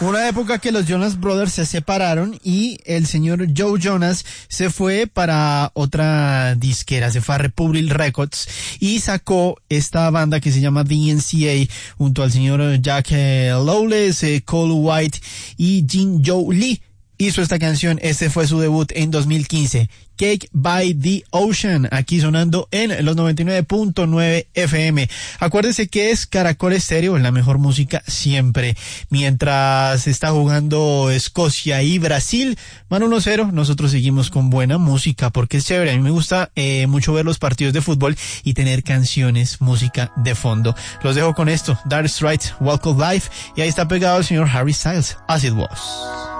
Una época que los Jonas Brothers se separaron y el señor Joe Jonas se fue para otra disquera, se fue a Republic Records y sacó esta banda que se llama DNCA junto al señor Jack Lawless, Cole White y Jin Joe Lee. Hizo esta canción, este fue su debut en 2015, Cake by the Ocean, aquí sonando en los 99.9 FM. Acuérdese que es Caracol Estéreo, la mejor música siempre. Mientras está jugando Escocia y Brasil, van 1-0, nosotros seguimos con buena música, porque es chévere. A mí me gusta mucho ver los partidos de fútbol y tener canciones, música de fondo. Los dejo con esto, Dire Straits, Walk of Life, y ahí está pegado el señor Harry Styles, As It Was.